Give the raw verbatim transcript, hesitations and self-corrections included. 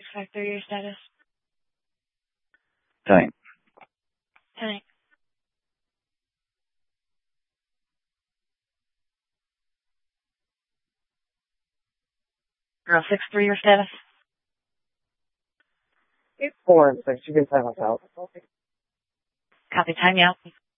five three, your status. Tank. Tank. Girl six three, your status. It's four and six. You can time us out. Copy, time you out.